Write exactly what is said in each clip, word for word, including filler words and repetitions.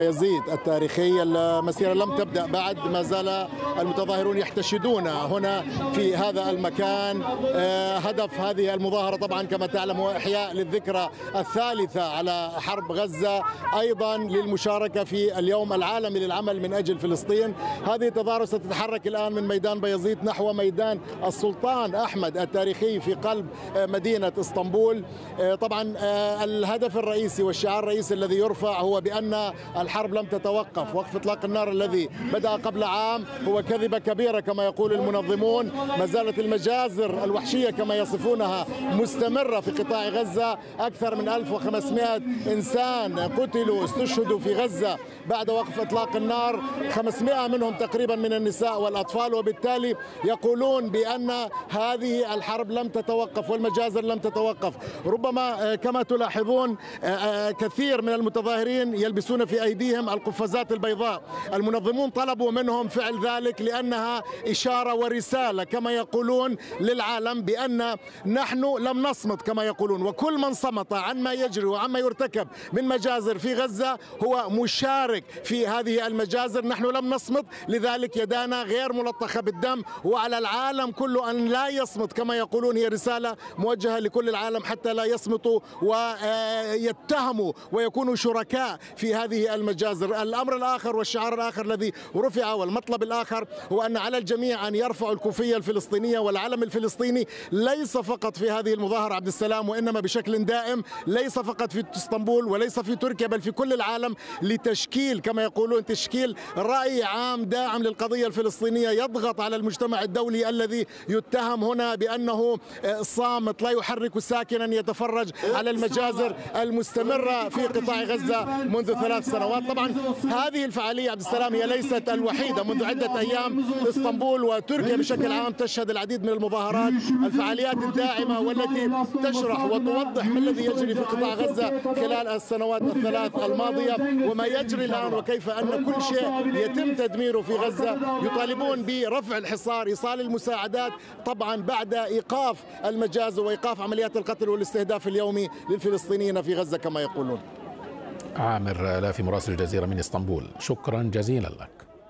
يزيد التاريخي. المسيرة لم تبدأ بعد، ما زال المتظاهرون يحتشدون هنا في هذا المكان. هدف هذه المظاهرة طبعا كما تعلم هو إحياء للذكرى الثالثة على حرب غزة، أيضا للمشاركة في اليوم العالمي للعمل من أجل فلسطين. هذه التظاهرة ستتحرك الآن من ميدان بيزيد نحو ميدان السلطان أحمد التاريخي في قلب مدينة اسطنبول. طبعا الهدف الرئيسي والشعار الرئيسي الذي يرفع هو بأن الحرب لم تتوقف. وقف إطلاق النار الذي بدأ قبل عام هو كذبة كبيرة كما يقول المنظمون. ما زالت المجازر الوحشية كما يصفونها مستمرة في قطاع غزة. أكثر من ألف وخمسمائة إنسان قتلوا استشهدوا في غزة بعد وقف إطلاق النار، خمسمائة منهم تقريبا من النساء والأطفال. وبالتالي يقولون بأن هذه الحرب لم تتوقف والمجازر لم تتوقف. ربما كما تلاحظون كثير من المتظاهرين يلبسون في أيديهم القفازات البيضاء. المنظمون طلبوا منهم فعل ذلك لأنها إشارة ورسالة كما يقولون للعالم بأن نحن لم نصمت كما يقولون، وكل من صمت عن ما يجري وعما يرتكب من مجازر في غزة هو مشارك في هذه المجازر. نحن لم نصمت، لذلك يدانا غير ملطخة بالدم، وعلى العالم كله أن لا يصمت كما يقولون. هي رسالة موجهة لكل العالم حتى لا يصمتوا ويتهموا ويكونوا شركاء في هذه المجازر. الأمر الآخر والشعار الآخر الذي رفع والمطلب الآخر هو أن على الجميع أن يرفعوا الكوفية الفلسطينية والعلم الفلسطيني، ليس فقط في هذه المظاهرة عبد السلام وإنما بشكل دائم، ليس فقط في اسطنبول وليس في تركيا بل في كل العالم، لتشكيل كما يقولون تشكيل رأي عام داعم للقضية الفلسطينية يضغط على المجتمع الدولي الذي يتهم هنا بأنه صامت لا يحرك ساكنا يتفرج على المجازر المستمرة في قطاع غزة منذ ثلاث سنوات. طبعا هذه الفعالية عبد السلام هي ليست الوحيدة. منذ عدة أيام اسطنبول وتركيا بشكل عام تشهد العديد من المظاهرات، الفعاليات الداعمة والتي تشرح وتوضح ما الذي يجري في قطاع غزة خلال السنوات الثلاث الماضية وما يجري الآن، وكيف أن كل شيء يتم تدميره في غزة. يطالبون برفع الحصار، إيصال المساعدات، طبعا بعد إيقاف المجازر وإيقاف عمليات القتل والاستهداف اليومي للفلسطينيين في غزة كما يقولون. عامر لافي مراسل الجزيرة من اسطنبول، شكرا جزيلا لك.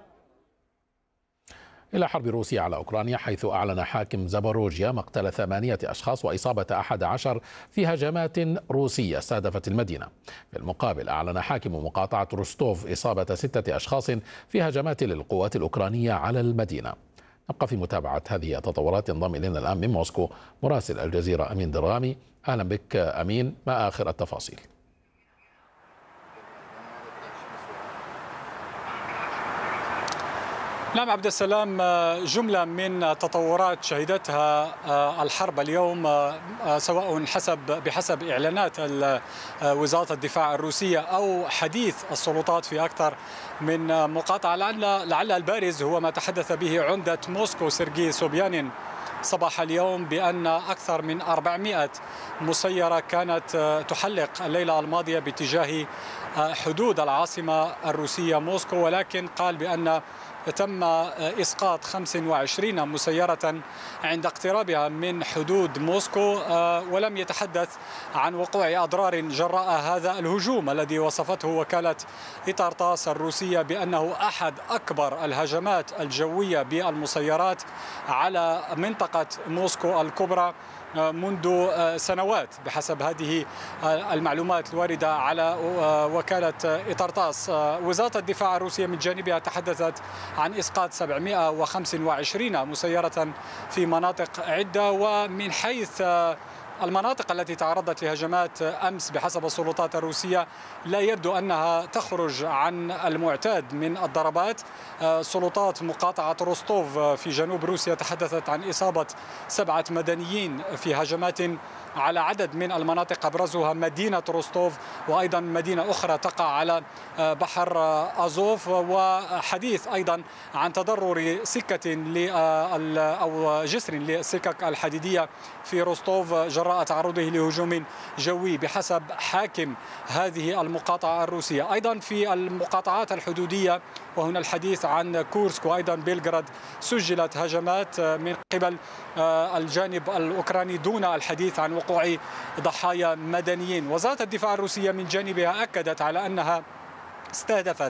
إلى حرب روسيا على أوكرانيا، حيث أعلن حاكم زاباروجيا مقتل ثمانية أشخاص وإصابة أحد عشر في هجمات روسية استهدفت المدينة. في المقابل أعلن حاكم مقاطعة روستوف إصابة ستة أشخاص في هجمات للقوات الأوكرانية على المدينة. نبقى في متابعة هذه التطورات. ينضم إلينا الآن من موسكو مراسل الجزيرة أمين درغامي. أهلا بك أمين، ما آخر التفاصيل؟ نعم عبد السلام، جملة من التطورات شهدتها الحرب اليوم، سواء حسب بحسب إعلانات وزارة الدفاع الروسية أو حديث السلطات في أكثر من مقاطعة. لعل لعل البارز هو ما تحدث به عمدة موسكو سيرجي سوبيانين صباح اليوم بأن أكثر من أربعمائة مسيرة كانت تحلق الليلة الماضية باتجاه حدود العاصمة الروسية موسكو، ولكن قال بأن تم إسقاط خمس وعشرين مسيرة عند اقترابها من حدود موسكو، ولم يتحدث عن وقوع أضرار جراء هذا الهجوم الذي وصفته وكالة إطارتاس الروسية بأنه أحد أكبر الهجمات الجوية بالمسيرات على منطقة موسكو الكبرى منذ سنوات بحسب هذه المعلومات الواردة على وكالة إطارتاس. وزارة الدفاع الروسية من جانبها تحدثت عن إسقاط سبعمائة وخمسة وعشرين مسيرة في مناطق عدة. ومن حيث المناطق التي تعرضت لهجمات أمس بحسب السلطات الروسية لا يبدو أنها تخرج عن المعتاد من الضربات. سلطات مقاطعة روستوف في جنوب روسيا تحدثت عن إصابة سبعة مدنيين في هجمات على عدد من المناطق أبرزها مدينة روستوف وأيضا مدينة أخرى تقع على بحر أزوف. وحديث أيضا عن تضرر سكة أو جسر للسكك الحديدية في روستوف جراء تعرضه لهجوم جوي بحسب حاكم هذه المقاطعة الروسية. أيضا في المقاطعات الحدودية وهنا الحديث عن كورسك وأيضا بيلغراد سجلت هجمات من قبل الجانب الأوكراني دون الحديث عن وقوع ضحايا مدنيين. وزارة الدفاع الروسية من جانبها أكدت على أنها استهدفت